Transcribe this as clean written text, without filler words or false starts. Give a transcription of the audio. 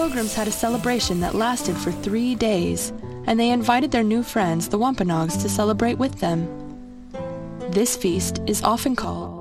Pilgrims had a celebration that lasted for 3 days, and they invited their new friends, the Wampanoags, to celebrate with them. This feast is often called